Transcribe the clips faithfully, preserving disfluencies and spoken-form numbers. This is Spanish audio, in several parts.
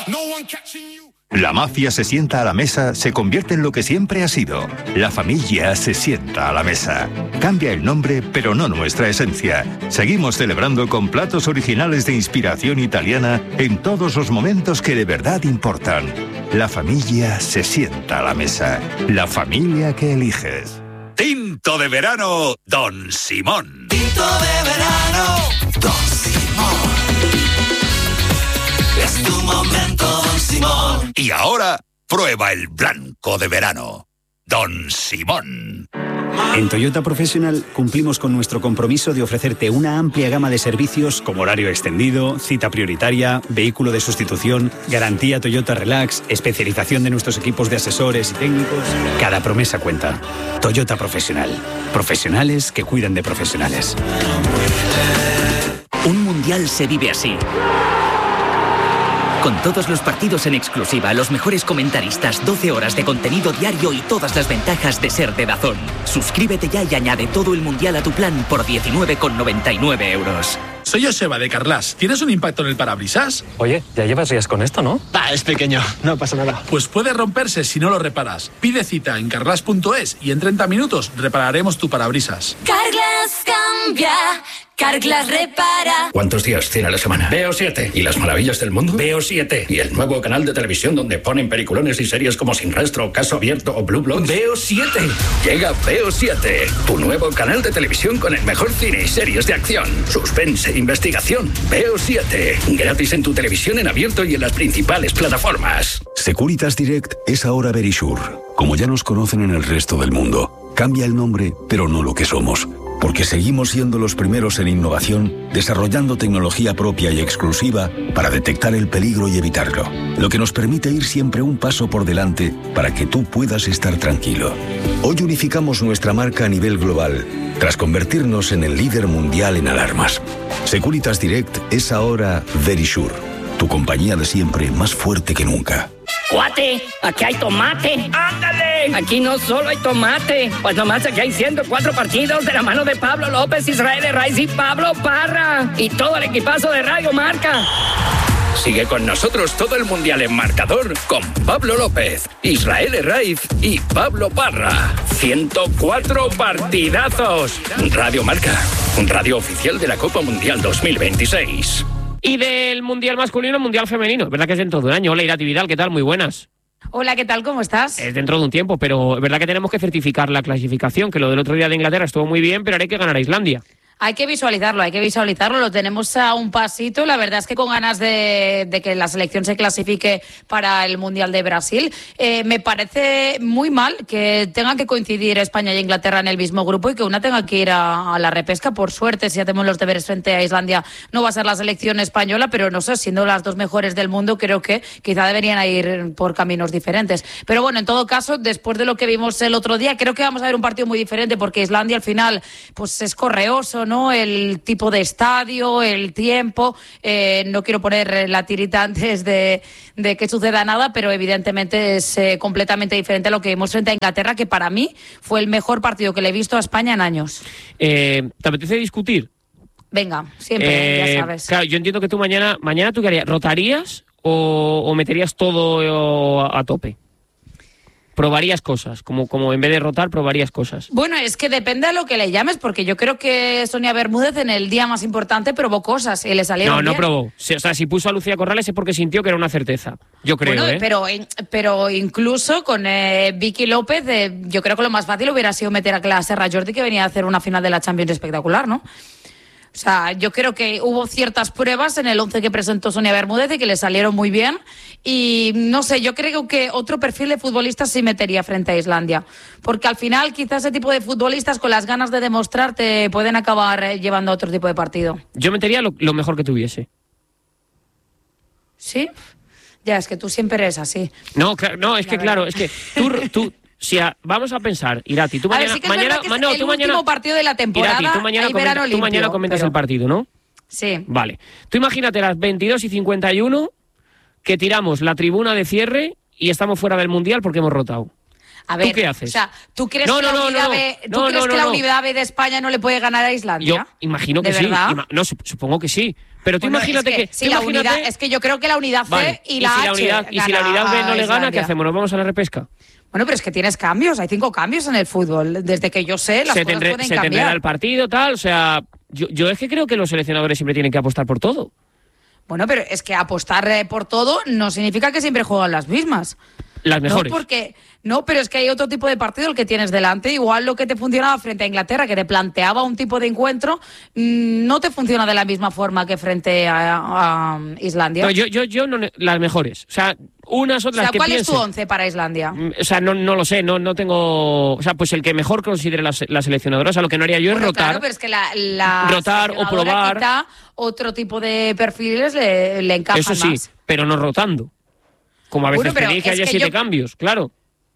La mafia se sienta a la mesa, se convierte en lo que siempre ha sido. La familia se sienta a la mesa. Cambia el nombre, pero no nuestra esencia. Seguimos celebrando con platos originales de inspiración italiana en todos los momentos que de verdad importan. La familia se sienta a la mesa. La familia que eliges. Tinto de verano, Don Simón. Tinto de verano, Don Simón. Es tu momento, Don Simón. Y ahora, prueba el blanco de verano, Don Simón. En Toyota Professional cumplimos con nuestro compromiso de ofrecerte una amplia gama de servicios como horario extendido, cita prioritaria, vehículo de sustitución, garantía Toyota Relax, especialización de nuestros equipos de asesores y técnicos. Cada promesa cuenta. Toyota Professional. Profesionales que cuidan de profesionales. Un mundial se vive así. Con todos los partidos en exclusiva, los mejores comentaristas, doce horas de contenido diario y todas las ventajas de ser de DAZN. Suscríbete ya y añade todo el mundial a tu plan por diecinueve con noventa y nueve euros. Soy Joseba de Carglass. ¿Tienes un impacto en el parabrisas? Oye, ya llevas días con esto, ¿no? Ah, es pequeño, no pasa nada. Pues puede romperse si no lo reparas. Pide cita en carglass punto es y en treinta minutos repararemos tu parabrisas. Carglass cambia, Carglass repara. ¿Cuántos días tiene la semana? Veo siete. ¿Y las maravillas del mundo? Veo siete. ¿Y el nuevo canal de televisión donde ponen peliculones y series como Sin Rastro, Caso Abierto o Blue Bloods? Veo siete. Llega Veo siete, tu nuevo canal de televisión con el mejor cine y series de acción, suspense, investigación. Veo siete. Gratis en tu televisión en abierto y en las principales plataformas. Securitas Direct es ahora Verisure. Como ya nos conocen en el resto del mundo, cambia el nombre, pero no lo que somos. Porque seguimos siendo los primeros en innovación, desarrollando tecnología propia y exclusiva para detectar el peligro y evitarlo. Lo que nos permite ir siempre un paso por delante para que tú puedas estar tranquilo. Hoy unificamos nuestra marca a nivel global, tras convertirnos en el líder mundial en alarmas. Securitas Direct es ahora Verisure, tu compañía de siempre más fuerte que nunca. ¡Cuate! ¡Aquí hay tomate! ¡Ándale! Aquí no solo hay tomate, pues nomás aquí hay ciento cuatro partidos de la mano de Pablo López, Israel Herraiz y Pablo Parra. Y todo el equipazo de Radio Marca. Sigue con nosotros todo el mundial en marcador con Pablo López, Israel Herraiz y Pablo Parra. ciento cuatro partidazos. Radio Marca, radio oficial de la Copa Mundial dos mil veintiséis. Y del mundial masculino al mundial femenino. ¿Verdad que es dentro de un año? Hola, Irati Vidal, ¿qué tal? Muy buenas. Hola, ¿qué tal? ¿Cómo estás? Es dentro de un tiempo, pero es verdad que tenemos que certificar la clasificación, que lo del otro día de Inglaterra estuvo muy bien, pero ahora hay que ganar a Islandia. Hay que visualizarlo, hay que visualizarlo, lo tenemos a un pasito. La verdad es que con ganas de, de que la selección se clasifique para el Mundial de Brasil. Eh, me parece muy mal que tengan que coincidir España y Inglaterra en el mismo grupo y que una tenga que ir a, a la repesca. Por suerte, si hacemos los deberes frente a Islandia, no va a ser la selección española, pero no sé, siendo las dos mejores del mundo, creo que quizá deberían ir por caminos diferentes. Pero bueno, en todo caso, después de lo que vimos el otro día, creo que vamos a ver un partido muy diferente porque Islandia al final pues es correoso, ¿no? El tipo de estadio, el tiempo. Eh, no quiero poner la tirita antes de, de que suceda nada, pero evidentemente es eh, completamente diferente a lo que vimos frente a Inglaterra, que para mí fue el mejor partido que le he visto a España en años. Eh, ¿Te apetece discutir? Venga, siempre, eh, ya sabes. Claro, yo entiendo que tú mañana, mañana tú qué harías, ¿rotarías o, o meterías todo a, a tope? Probarías cosas, como, como en vez de rotar, probarías cosas. Bueno, es que depende a lo que le llames, porque yo creo que Sonia Bermúdez en el día más importante probó cosas y le salieron No, no bien. probó. O sea, si puso a Lucía Corrales es porque sintió que era una certeza. Yo creo, bueno, ¿eh? pero, pero incluso con eh, Vicky López, eh, yo creo que lo más fácil hubiera sido meter a Clara Serra Jordi, que venía a hacer una final de la Champions espectacular, ¿no? O sea, yo creo que hubo ciertas pruebas en el once que presentó Sonia Bermúdez y que le salieron muy bien. Y no sé, yo creo que otro perfil de futbolistas sí metería frente a Islandia. Porque al final quizás ese tipo de futbolistas con las ganas de demostrar te pueden acabar llevando a otro tipo de partido. Yo metería lo, lo mejor que tuviese. ¿Sí? Ya, es que tú siempre eres así. No, claro, no, es que claro, es que tú... tú Si a, vamos a pensar, Irati, tú mañana, a ver, sí que mañana, es ma, es no, el tú último mañana, partido de la temporada. Irati, tú mañana, comenta, verano tú mañana limpio, comentas pero... el partido, ¿no? Sí. Vale. Tú imagínate las veintidós y cincuenta y uno que tiramos la tribuna de cierre y estamos fuera del Mundial porque hemos rotado. A ver, ¿tú qué haces? O sea, ¿tú crees no, que, no, la, no, unidad no, B, ¿tú no, crees no, que no, la no. unidad B de España no le puede ganar a Islandia? Yo imagino que ¿De sí. verdad? Ima- no, supongo que sí. Pero tú bueno, imagínate es que, que... si la imagínate... unidad, es que yo creo que la unidad C vale. y ¿Y la si la H unidad, Y si la unidad B no le gana, ¿qué hacemos? ¿Nos vamos a la repesca? Bueno, pero es que tienes cambios, hay cinco cambios en el fútbol. Desde que yo sé, las se cosas tendré, pueden se cambiar. tendrá el partido, tal, o sea... Yo, yo es que creo que los seleccionadores siempre tienen que apostar por todo. Bueno, pero es que apostar eh, por todo no significa que siempre juegan las mismas. Las mejores. No, porque, no, pero es que hay otro tipo de partido el que tienes delante. Igual lo que te funcionaba frente a Inglaterra, que te planteaba un tipo de encuentro, mmm, no te funciona de la misma forma que frente a, a Islandia. No, yo, yo, yo no, las mejores. O sea, unas otras o sea, que ¿cuál piense. es tu once para Islandia? O sea, no, no lo sé, no, no tengo... O sea, pues el que mejor considere la, la seleccionadora. O sea, lo que no haría yo Bueno, es rotar. Claro, pero es que la, la rotar o probar. Quizá otro tipo de perfiles le, le encajan Eso sí, más. pero no rotando. Como a veces Bueno, te dije, haya que siete yo... cambios, claro.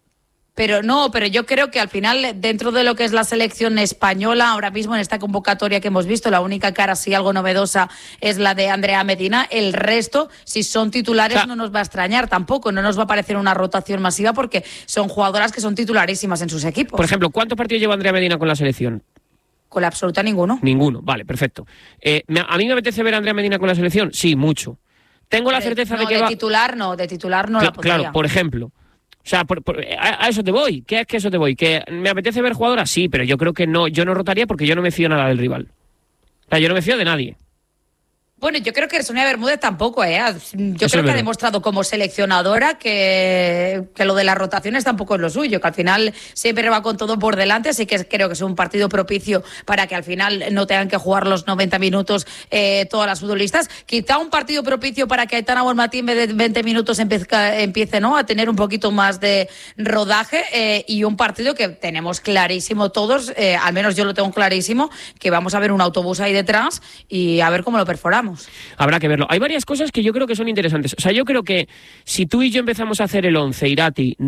Pero no, pero yo creo que al final, dentro de lo que es la selección española, ahora mismo en esta convocatoria que hemos visto, la única cara así algo novedosa es la de Andrea Medina. El resto, si son titulares, o sea, no nos va a extrañar tampoco, no nos va a parecer una rotación masiva porque son jugadoras que son titularísimas en sus equipos. Por ejemplo, ¿cuántos partidos lleva Andrea Medina con la selección? Con la absoluta ninguno. Ninguno, vale, perfecto. Eh, ¿A mí me apetece ver a Andrea Medina con la selección? Sí, mucho. Tengo la certeza no, de que de va... titular no, de titular no Cl- la pondría. Claro, por ejemplo. O sea, por, por, a, a eso te voy. ¿Qué es que eso te voy? ¿Que me apetece ver jugadoras? Sí, pero yo creo que no, yo no rotaría porque yo no me fío nada del rival. O sea, yo no me fío de nadie. Bueno, yo creo que Sonia Bermúdez tampoco, ¿eh? Yo Eso creo es que verdad. ha demostrado como seleccionadora que, que lo de las rotaciones tampoco es lo suyo, que al final siempre va con todo por delante, así que creo que es un partido propicio para que al final no tengan que jugar los noventa minutos eh, todas las futbolistas. Quizá un partido propicio para que Aitana Bonmatí en vez de veinte minutos empiece, empiece ¿no? a tener un poquito más de rodaje eh, y un partido que tenemos clarísimo todos, eh, al menos yo lo tengo clarísimo, que vamos a ver un autobús ahí detrás y a ver cómo lo perforamos. Habrá que verlo. Hay varias cosas que yo creo que son interesantes. O sea, yo creo que si tú y yo empezamos a hacer el once, Irati,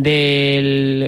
del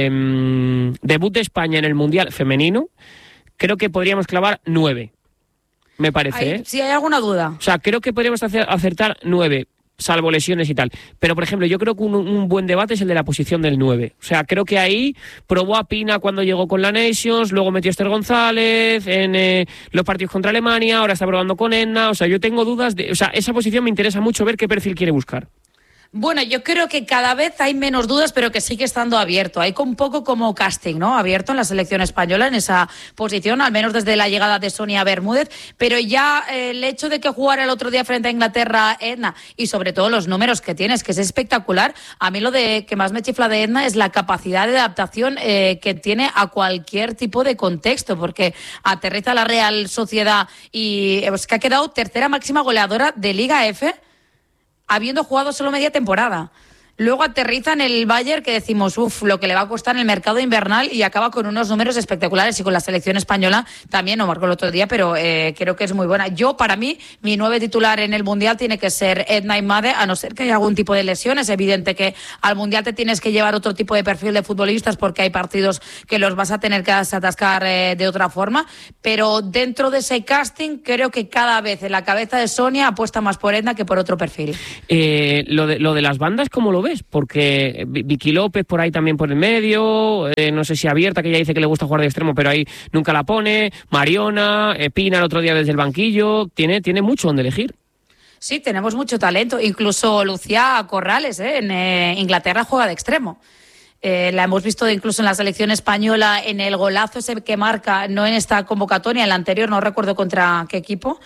eh, debut de España en el Mundial femenino, creo que podríamos clavar nueve. Me parece, Hay, ¿eh? Si hay alguna duda. O sea, creo que podríamos hacer, acertar nueve, salvo lesiones y tal. Pero, por ejemplo, yo creo que un, un buen debate es el de la posición del nueve. O sea, creo que ahí probó a Pina cuando llegó con la Nations, luego metió a Esther González en eh, los partidos contra Alemania, ahora está probando con Edna. O sea, yo tengo dudas de... O sea, esa posición me interesa mucho ver qué perfil quiere buscar. Bueno, yo creo que cada vez hay menos dudas, pero que sigue estando abierto. Hay un poco como casting, ¿no? Abierto en la selección española en esa posición, al menos desde la llegada de Sonia Bermúdez. Pero ya eh, el hecho de que jugara el otro día frente a Inglaterra Edna y sobre todo los números que tienes, que es espectacular. A mí lo de que más me chifla de Edna es la capacidad de adaptación eh, que tiene a cualquier tipo de contexto, porque aterriza la Real Sociedad y es que ha quedado tercera máxima goleadora de Liga F, habiendo jugado solo media temporada. Luego aterriza en el Bayern, que decimos, uff, lo que le va a costar en el mercado invernal, y acaba con unos números espectaculares. Y con la selección española también, no marcó el otro día, pero eh, creo que es muy buena. Yo, para mí, mi nueve titular en el Mundial tiene que ser Edna Imade, a no ser que haya algún tipo de lesión. Es evidente que al Mundial te tienes que llevar otro tipo de perfil de futbolistas porque hay partidos que los vas a tener que atascar eh, de otra forma. Pero dentro de ese casting, creo que cada vez en la cabeza de Sonia apuesta más por Edna que por otro perfil. Eh, lo, de, lo de las bandas, ¿cómo lo ves? Porque Vicky López por ahí también por el medio, eh, no sé si Abierta, que ella dice que le gusta jugar de extremo, pero ahí nunca la pone, Mariona, eh, Pina el otro día desde el banquillo, tiene, tiene mucho donde elegir. Sí, tenemos mucho talento, incluso Lucía Corrales, ¿eh? en eh, Inglaterra juega de extremo. Eh, la hemos visto incluso en la selección española en el golazo ese que marca, no en esta convocatoria, en la anterior, no recuerdo contra qué equipo.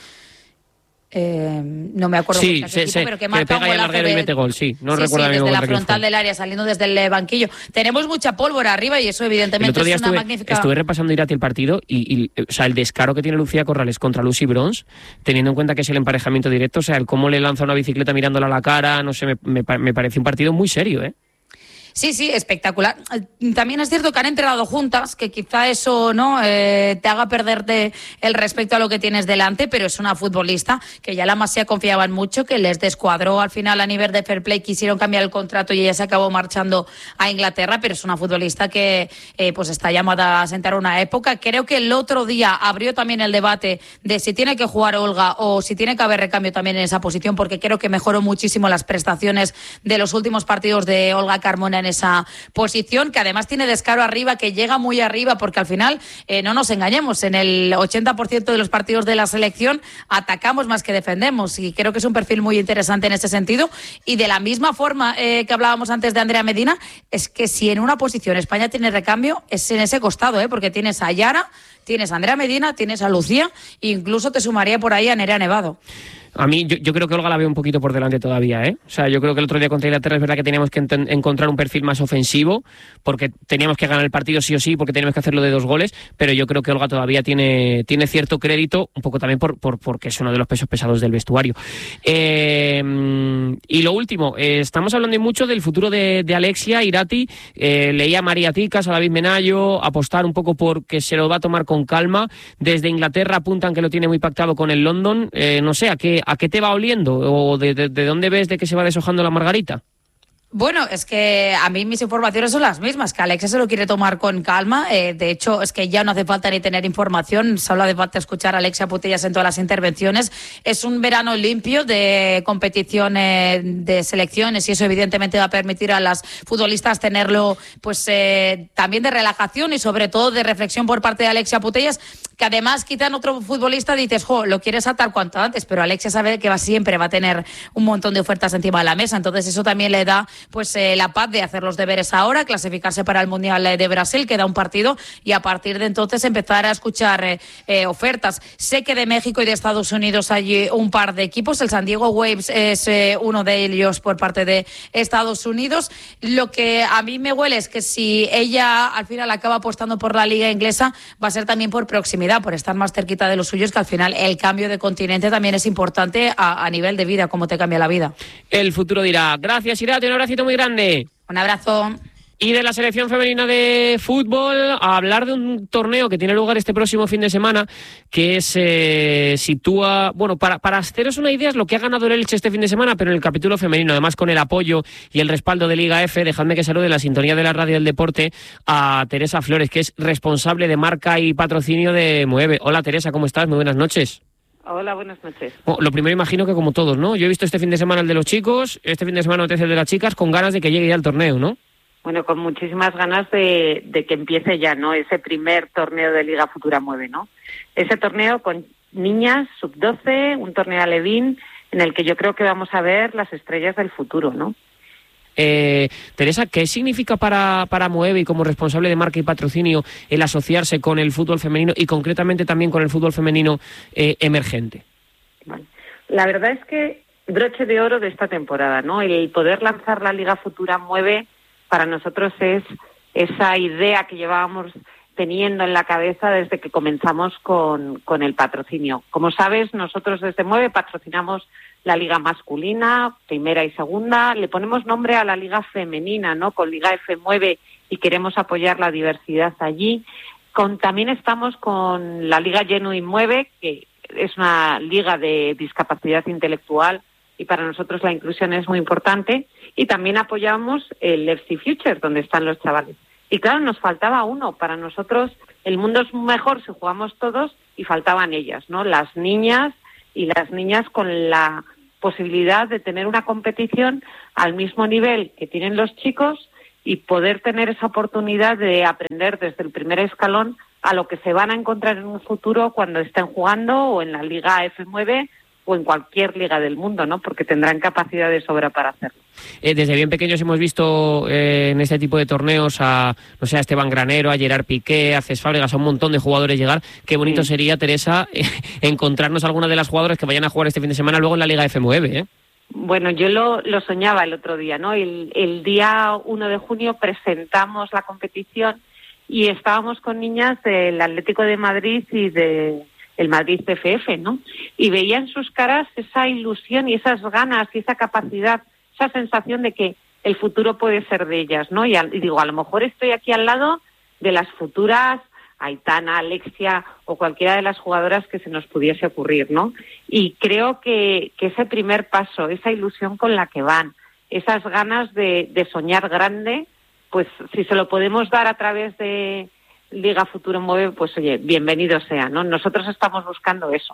Eh, no me acuerdo sí, contra qué sí, equipo, sí, pero que que marca un pega y el golazo larguero de... y mete gol, sí, no sí, recuerdo sí, mismo desde la contra quién frontal fue. del área, saliendo desde el banquillo. Tenemos mucha pólvora arriba y eso El evidentemente otro día es una estuve, magnífica... estuve repasando Irati el partido y, y, o sea, el descaro que tiene Lucía Corrales contra Lucy Bronze, teniendo en cuenta que es el emparejamiento directo, o sea, el cómo le lanza una bicicleta mirándola a la cara, no sé, me, me, me parece un partido muy serio, ¿eh? Sí, sí, espectacular. También es cierto que han entrenado juntas, que quizá eso no eh, te haga perderte el respeto a lo que tienes delante, pero es una futbolista que ya la Masía confiaban mucho, que les descuadró al final a nivel de fair play, quisieron cambiar el contrato y ella se acabó marchando a Inglaterra, pero es una futbolista que eh, pues está llamada a sentar una época. Creo que el otro día abrió también el debate de si tiene que jugar Olga o si tiene que haber recambio también en esa posición, porque creo que mejoró muchísimo las prestaciones de los últimos partidos de Olga Carmona en esa posición, que además tiene descaro arriba, que llega muy arriba, porque al final, eh, no nos engañemos, en el ochenta por ciento de los partidos de la selección atacamos más que defendemos, y creo que es un perfil muy interesante en ese sentido. Y de la misma forma eh, que hablábamos antes de Andrea Medina, es que si en una posición España tiene recambio, es en ese costado, ¿eh? Porque tienes a Yara, tienes a Andrea Medina, tienes a Lucía, e incluso te sumaría por ahí a Nerea Nevado. A mí, yo, yo creo que Olga la veo un poquito por delante todavía, ¿eh? O sea, yo creo que el otro día contra Inglaterra es verdad que teníamos que ent- encontrar un perfil más ofensivo, porque teníamos que ganar el partido sí o sí, porque teníamos que hacerlo de dos goles, pero yo creo que Olga todavía tiene, tiene cierto crédito, un poco también por, por porque es uno de los pesos pesados del vestuario. Eh, y lo último, eh, estamos hablando mucho del futuro de, de Alexia Irati. Eh, leía a María Ticas, a David Menayo, apostar un poco por que se lo va a tomar con calma. Desde Inglaterra apuntan que lo tiene muy pactado con el London. Eh, no sé, ¿a qué ¿A qué te va oliendo? ¿O de, de, de dónde ves de que se va deshojando la margarita? Bueno, es que a mí mis informaciones son las mismas, que Alexia se lo quiere tomar con calma. Eh, de hecho, es que ya no hace falta ni tener información, solo hace falta escuchar a Alexia Putellas en todas las intervenciones. Es un verano limpio de competición eh, de selecciones, y eso evidentemente va a permitir a las futbolistas tenerlo pues eh, también de relajación y sobre todo de reflexión por parte de Alexia Putellas, que además quizá en otro futbolista dices, jo, lo quieres saltar cuanto antes, pero Alexia sabe que va, siempre va a tener un montón de ofertas encima de la mesa, entonces eso también le da pues eh, la paz de hacer los deberes ahora, clasificarse para el Mundial de Brasil, queda un partido, y a partir de entonces empezar a escuchar eh, eh, ofertas. Sé que de México y de Estados Unidos hay un par de equipos, el San Diego Waves es eh, uno de ellos por parte de Estados Unidos. Lo que a mí me huele es que si ella al final acaba apostando por la liga inglesa, va a ser también por proximidad, por estar más cerquita de los suyos, que al final el cambio de continente también es importante a, a nivel de vida, cómo te cambia la vida. El futuro dirá. Gracias, Irati, un abracito muy grande. Un abrazo. Y de la selección femenina de fútbol, a hablar de un torneo que tiene lugar este próximo fin de semana, que se sitúa, bueno, para, para haceros una idea, es lo que ha ganado el Elche este fin de semana, pero en el capítulo femenino, además con el apoyo y el respaldo de Liga F. Dejadme que salude la sintonía de la radio del deporte a Teresa Flores, que es responsable de marca y patrocinio de Mueve. Hola, Teresa, ¿cómo estás? Muy buenas noches. Hola, buenas noches. Bueno, lo primero imagino que como todos, ¿no? Yo he visto este fin de semana el de los chicos, este fin de semana el de las chicas, con ganas de que llegue ya el torneo, ¿no? Bueno, con muchísimas ganas de, de que empiece ya, ¿no? Ese primer torneo de Liga Futura Mueve, ¿no? Ese torneo con niñas, sub doce, un torneo alevín, en el que yo creo que vamos a ver las estrellas del futuro, ¿no? Eh, Teresa, ¿qué significa para, para Mueve y como responsable de marca y patrocinio el asociarse con el fútbol femenino y concretamente también con el fútbol femenino eh, emergente? Bueno, la verdad es que broche de oro de esta temporada, ¿no? El poder lanzar la Liga Futura Mueve para nosotros es esa idea que llevábamos teniendo en la cabeza desde que comenzamos con, con el patrocinio. Como sabes, nosotros desde Mueve patrocinamos la liga masculina, primera y segunda, le ponemos nombre a la liga femenina, ¿no? Con Liga F Mueve, y queremos apoyar la diversidad allí. Con, también estamos con la Liga Genuine Mueve, que es una liga de discapacidad intelectual, y para nosotros la inclusión es muy importante. Y también apoyamos el F C Future, donde están los chavales. Y claro, nos faltaba uno. Para nosotros el mundo es mejor si jugamos todos, y faltaban ellas, ¿no? Las niñas, y las niñas con la posibilidad de tener una competición al mismo nivel que tienen los chicos y poder tener esa oportunidad de aprender desde el primer escalón a lo que se van a encontrar en un futuro cuando estén jugando o en la Liga F nueve o en cualquier liga del mundo, ¿no? Porque tendrán capacidad de sobra para hacerlo. Eh, desde bien pequeños hemos visto eh, en este tipo de torneos a, no sé, a Esteban Granero, a Gerard Piqué, a Cés Fábregas, a un montón de jugadores llegar. Qué bonito sí. sería, Teresa, eh, encontrarnos alguna de las jugadoras que vayan a jugar este fin de semana luego en la Liga F nueve, ¿eh? Bueno, yo lo, lo soñaba el otro día, ¿no? El, el día uno de junio presentamos la competición y estábamos con niñas del Atlético de Madrid y de el Madrid C F F, ¿no? Y veía en sus caras esa ilusión y esas ganas y esa capacidad, esa sensación de que el futuro puede ser de ellas, ¿no? Y, a, y digo, a lo mejor estoy aquí al lado de las futuras Aitana, Alexia o cualquiera de las jugadoras que se nos pudiese ocurrir, ¿no? Y creo que, que ese primer paso, esa ilusión con la que van, esas ganas de, de soñar grande, pues si se lo podemos dar a través de Liga Futuro Mueve, pues oye, bienvenido sea, ¿no? Nosotros estamos buscando eso,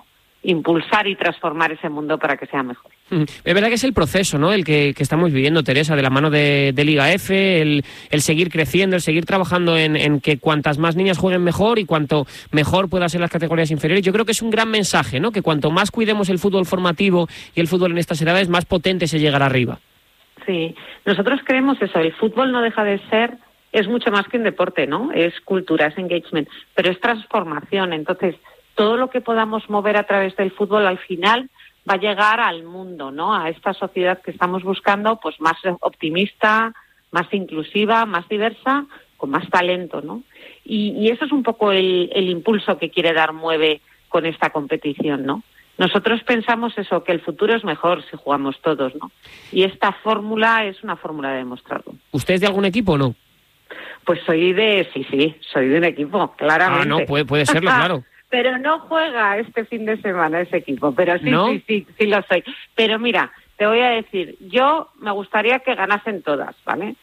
impulsar y transformar ese mundo para que sea mejor. Es verdad que es el proceso, ¿no? El que, que estamos viviendo, Teresa, de la mano de, de Liga F, el, el seguir creciendo, el seguir trabajando en, en que cuantas más niñas jueguen mejor y cuanto mejor puedan ser las categorías inferiores. Yo creo que es un gran mensaje, ¿no? Que cuanto más cuidemos el fútbol formativo y el fútbol en estas edades, más potente se llegará arriba. Sí, nosotros creemos eso, el fútbol no deja de ser, es mucho más que un deporte, ¿no? Es cultura, es engagement, pero es transformación. Entonces, todo lo que podamos mover a través del fútbol al final va a llegar al mundo, ¿no? A esta sociedad que estamos buscando, pues más optimista, más inclusiva, más diversa, con más talento, ¿no? Y, y eso es un poco el, el impulso que quiere dar Mueve con esta competición, ¿no? Nosotros pensamos eso, que el futuro es mejor si jugamos todos, ¿no? Y esta fórmula es una fórmula de demostrarlo. ¿Usted es de algún equipo o no? Pues soy de, sí, sí, soy de un equipo, claramente. Ah, no, puede, puede serlo, claro. Pero no juega este fin de semana ese equipo, pero sí, ¿no? sí, sí, sí lo soy. Pero mira, te voy a decir, yo me gustaría que ganasen todas, ¿vale?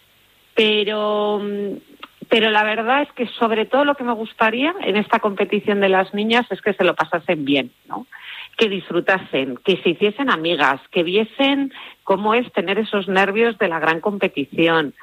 Pero, pero la verdad es que sobre todo lo que me gustaría en esta competición de las niñas es que se lo pasasen bien, ¿no? Que disfrutasen, que se hiciesen amigas, que viesen cómo es tener esos nervios de la gran competición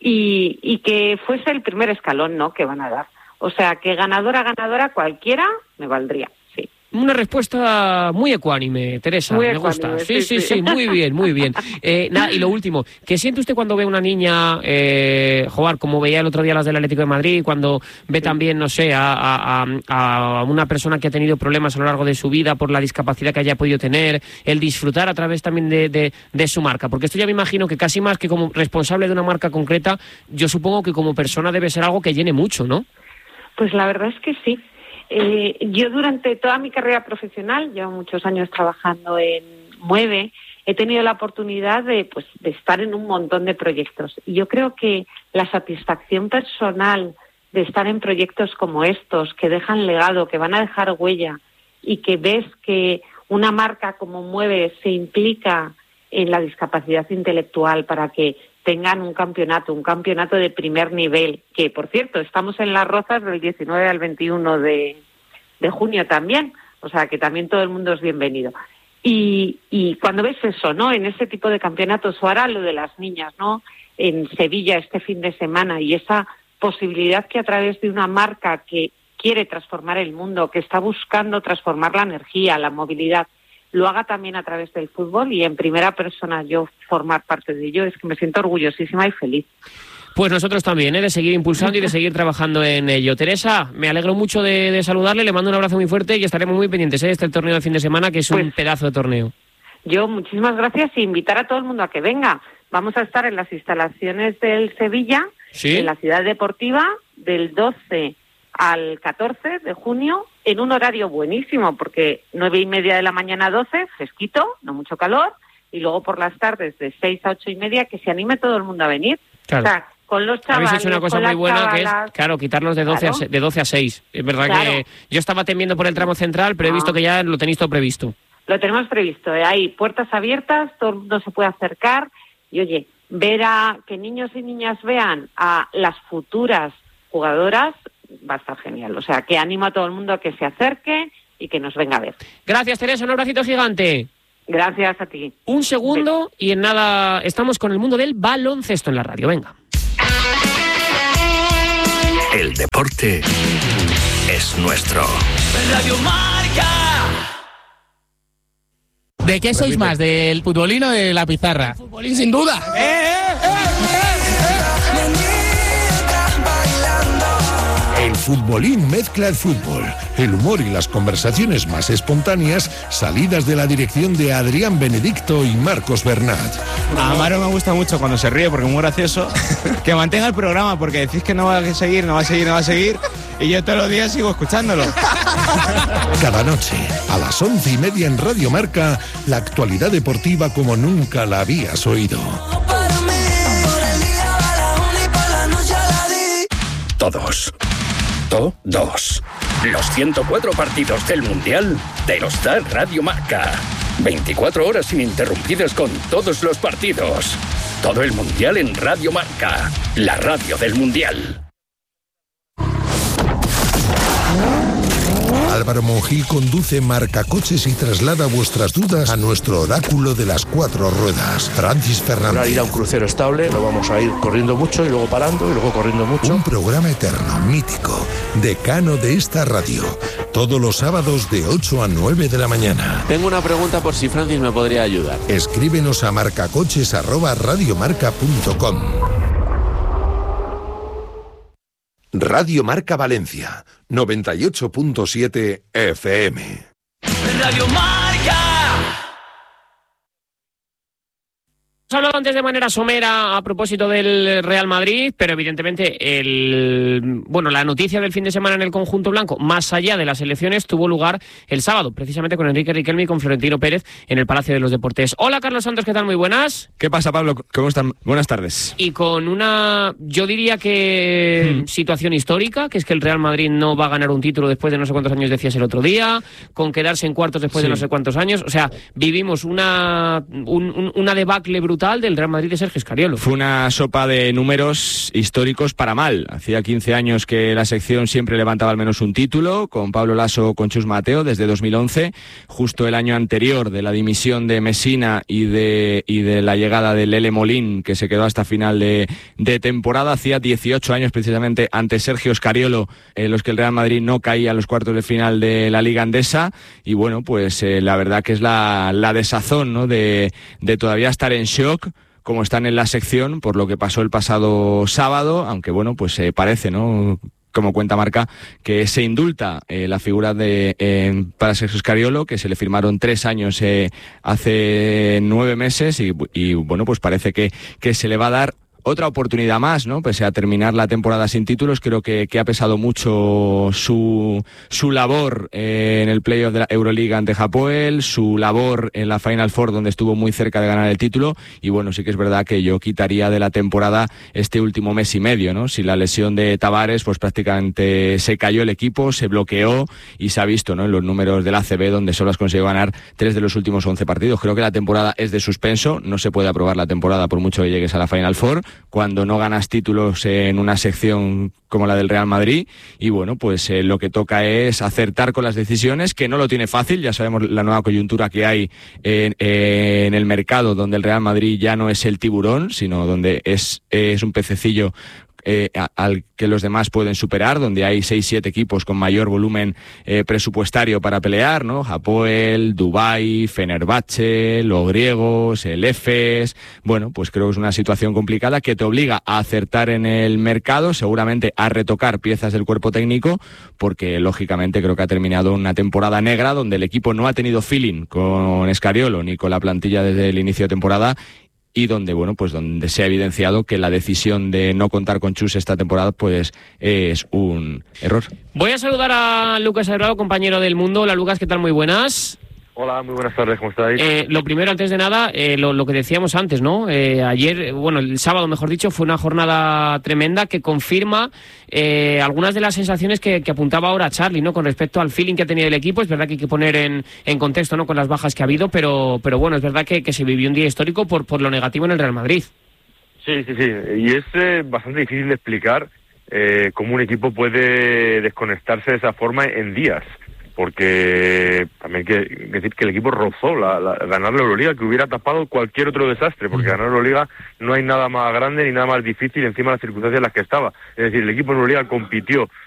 y, y que fuese el primer escalón, ¿no?, que van a dar. O sea, que ganadora, ganadora, cualquiera me valdría, sí. Una respuesta muy ecuánime, Teresa, muy me ecuánime, gusta. Sí, sí, sí, sí, sí, muy bien, muy bien. Eh, nada, y lo último, ¿qué siente usted cuando ve a una niña eh, jugar, como veía el otro día las del Atlético de Madrid, cuando ve también, no sé, a, a, a una persona que ha tenido problemas a lo largo de su vida por la discapacidad que haya podido tener, el disfrutar a través también de, de, de su marca? Porque esto ya me imagino que casi más que como responsable de una marca concreta, yo supongo que como persona debe ser algo que llene mucho, ¿no? Pues la verdad es que sí. Eh, yo durante toda mi carrera profesional, llevo muchos años trabajando en Mueve, he tenido la oportunidad de, pues, de estar en un montón de proyectos. Y yo creo que la satisfacción personal de estar en proyectos como estos, que dejan legado, que van a dejar huella, y que ves que una marca como Mueve se implica en la discapacidad intelectual para que tengan un campeonato, un campeonato de primer nivel, que por cierto, estamos en Las Rozas del diecinueve al veintiuno de, de junio también, o sea que también todo el mundo es bienvenido. Y, y cuando ves eso, ¿no?, en ese tipo de campeonatos, o ahora lo de las niñas, ¿no?, en Sevilla este fin de semana, y esa posibilidad que a través de una marca que quiere transformar el mundo, que está buscando transformar la energía, la movilidad, lo haga también a través del fútbol y en primera persona yo formar parte de ello, es que me siento orgullosísima y feliz. Pues nosotros también, ¿eh?, de seguir impulsando y de seguir trabajando en ello. Teresa, me alegro mucho de, de saludarle, le mando un abrazo muy fuerte y estaremos muy pendientes, ¿eh?, de este torneo de fin de semana, que es pues, un pedazo de torneo. Yo, muchísimas gracias, y invitar a todo el mundo a que venga. Vamos a estar en las instalaciones del Sevilla, ¿sí?, en la ciudad deportiva, del doce al catorce de junio, en un horario buenísimo, porque nueve y media de la mañana a doce, fresquito, no mucho calor, y luego por las tardes de seis a ocho y media, que se anime todo el mundo a venir. Claro. O sea, con los chavales, habéis hecho una cosa muy buena, chavalas, que es, claro, quitarlos de doce, claro, a, de doce a seis. Es verdad, claro, que yo estaba temiendo por el tramo central, pero he visto que ya lo tenéis todo previsto. Lo tenemos previsto, ¿eh? Hay puertas abiertas, todo el mundo se puede acercar, y oye, ver a que niños y niñas vean a las futuras jugadoras va a estar genial. O sea, que animo a todo el mundo a que se acerque y que nos venga a ver. Gracias, Teresa, un abracito gigante. Gracias a ti. Un segundo y en nada estamos con el mundo del baloncesto en la radio. Venga. El deporte es nuestro. Radio Marca. ¿De qué sois más? ¿Del futbolín o de la pizarra? Futbolín, sin duda. ¡Eh, eh, eh, eh, eh! El futbolín mezcla el fútbol, el humor y las conversaciones más espontáneas, salidas de la dirección de Adrián Benedicto y Marcos Bernat. A Amaro me gusta mucho cuando se ríe porque es muy gracioso. Que mantenga el programa porque decís que no va a seguir, no va a seguir, no va a seguir, y yo todos los días sigo escuchándolo. Cada noche, a las once y media en Radio Marca, la actualidad deportiva como nunca la habías oído. Todos. Todos. Los ciento cuatro partidos del Mundial te los da Radio Marca. veinticuatro horas ininterrumpidas con todos los partidos. Todo el Mundial en Radio Marca, la radio del Mundial. Álvaro Monjil conduce Marca Coches y traslada vuestras dudas a nuestro oráculo de las cuatro ruedas, Francis Fernández. Para ir a un crucero estable, no vamos a ir corriendo mucho y luego parando y luego corriendo mucho. Un programa eterno, mítico, decano de esta radio. Todos los sábados de ocho a nueve de la mañana. Tengo una pregunta por si Francis me podría ayudar. Escríbenos a marcacoches arroba radiomarca punto com. Radio Marca Valencia, noventa y ocho punto siete F M. Radio Marca. Hemos hablado antes de manera somera a propósito del Real Madrid, pero evidentemente el bueno la noticia del fin de semana en el conjunto blanco, más allá de las elecciones, tuvo lugar el sábado, precisamente con Enrique Riquelme y con Florentino Pérez en el Palacio de los Deportes. Hola Carlos Santos, ¿qué tal? Muy buenas. ¿Qué pasa, Pablo? ¿Cómo están? Buenas tardes. Y con una, yo diría que hmm. situación histórica, que es que el Real Madrid no va a ganar un título después de no sé cuántos años, decías el otro día, con quedarse en cuartos después sí. de no sé cuántos años. O sea, vivimos una, un, un, una debacle brutal del Real Madrid de Sergio Scariolo. Fue una sopa de números históricos para mal. Hacía quince años que la sección siempre levantaba al menos un título, con Pablo Lasso, con Chus Mateo, desde dos mil once, justo el año anterior de la dimisión de Messina y de, y de la llegada de Lele Molín, que se quedó hasta final de, de temporada. Hacía dieciocho años precisamente ante Sergio Scariolo, en los que el Real Madrid no caía a los cuartos de final de la Liga Endesa, y bueno, pues eh, la verdad que es la, la desazón, ¿no?, de, de todavía estar en shock, como están en la sección, por lo que pasó el pasado sábado, aunque bueno, pues eh, parece, ¿no?, como cuenta Marca, que se indulta eh, la figura de eh, para Sergio Scariolo, que se le firmaron tres años eh, hace nueve meses, y, y bueno, pues parece que, que se le va a dar otra oportunidad más, ¿no? Pese a terminar la temporada sin títulos, creo que, que ha pesado mucho su, su labor eh, en el playoff de la Euroliga ante Hapoel, su labor en la Final Four, donde estuvo muy cerca de ganar el título, y bueno, sí que es verdad que yo quitaría de la temporada este último mes y medio, ¿no? Si la lesión de Tavares, pues prácticamente se cayó el equipo, se bloqueó, y se ha visto, ¿no?, en los números del A C B, donde solo has conseguido ganar tres de los últimos once partidos. Creo que la temporada es de suspenso, no se puede aprobar la temporada por mucho que llegues a la Final Four, cuando no ganas títulos en una sección como la del Real Madrid, y bueno, pues eh, lo que toca es acertar con las decisiones, que no lo tiene fácil. Ya sabemos la nueva coyuntura que hay en, en el mercado, donde el Real Madrid ya no es el tiburón, sino donde es, es un pececillo Eh, al que los demás pueden superar, donde hay seis siete equipos con mayor volumen eh, presupuestario para pelear, ¿no? Hapoel, Dubái, Fenerbahce, los griegos, el Efes. Bueno, pues creo que es una situación complicada que te obliga a acertar en el mercado, seguramente a retocar piezas del cuerpo técnico, porque lógicamente creo que ha terminado una temporada negra donde el equipo no ha tenido feeling con Scariolo ni con la plantilla desde el inicio de temporada, y donde, bueno, pues donde se ha evidenciado que la decisión de no contar con Chus esta temporada pues es un error. Voy a saludar a Lucas Abrado, compañero del Mundo. Hola Lucas, ¿qué tal? Muy buenas. Hola, muy buenas tardes, ¿cómo estáis? Eh, lo primero, antes de nada, eh, lo, lo que decíamos antes, ¿no? Eh, ayer, bueno, el sábado, mejor dicho, fue una jornada tremenda que confirma eh, algunas de las sensaciones que, que apuntaba ahora Charlie, ¿no? Con respecto al feeling que ha tenido el equipo. Es verdad que hay que poner en, en contexto, ¿no?, con las bajas que ha habido, pero, pero bueno, es verdad que, que se vivió un día histórico por, por lo negativo en el Real Madrid. Sí, sí, sí, y es eh, bastante difícil de explicar eh, cómo un equipo puede desconectarse de esa forma en días. Porque también hay que decir que el equipo rozó la, la, ganar la Euroliga, que hubiera tapado cualquier otro desastre, porque ganar la Euroliga no hay nada más grande ni nada más difícil encima de las circunstancias en las que estaba. Es decir, el equipo en Euroliga compitió